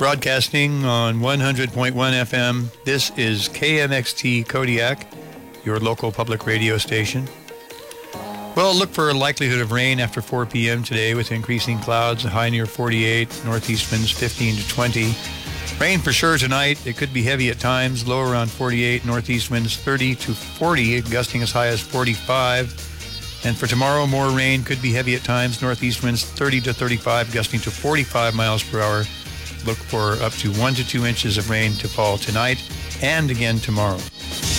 Broadcasting on 100.1 FM, this is KMXT Kodiak, your local public radio station. Well, look for a likelihood of rain after 4 p.m. today with increasing clouds, a high near 48, northeast winds 15 to 20. Rain for sure tonight. It could be heavy at times, low around 48, northeast winds 30 to 40, gusting as high as 45. And for tomorrow, more rain, could be heavy at times, northeast winds 30 to 35, gusting to 45 miles per hour. Look for up to 1 to 2 inches of rain to fall tonight and again tomorrow.